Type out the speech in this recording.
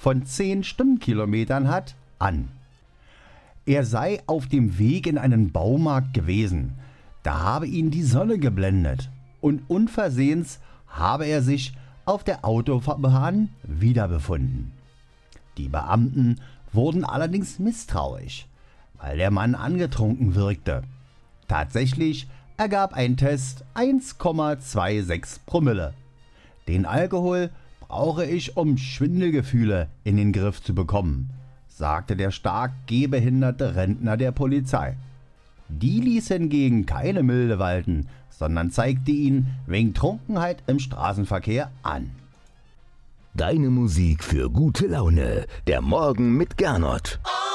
von 10 Stundenkilometern hat, an. Er sei auf dem Weg in einen Baumarkt gewesen. Da habe ihn die Sonne geblendet und unversehens habe er sich auf der Autobahn wiederbefunden. Die Beamten wurden allerdings misstrauisch, weil der Mann angetrunken wirkte. Tatsächlich ergab ein Test 1,26 Promille. Den Alkohol brauche ich, um Schwindelgefühle in den Griff zu bekommen, sagte der stark gehbehinderte Rentner der Polizei. Die ließ hingegen keine Milde walten, sondern zeigte ihn wegen Trunkenheit im Straßenverkehr an. Deine Musik für gute Laune. Der Morgen mit Gernot.